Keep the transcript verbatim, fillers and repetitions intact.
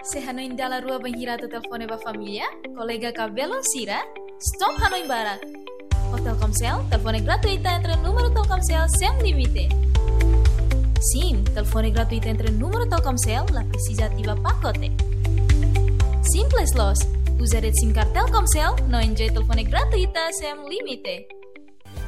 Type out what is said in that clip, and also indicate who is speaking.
Speaker 1: Se Hanoi dalla rua banhirata telefone ba família, colega cabelo sira, stop Hanoi barat. O Telkomsel, telefone gratuita entre número Telkomsel sem limite. Sim, telefone gratuita entre número Telkomsel, la precisa ativa pacote. Simples los, usa de SIM card Telkomsel, no enjoy telefone gratuita sem limite.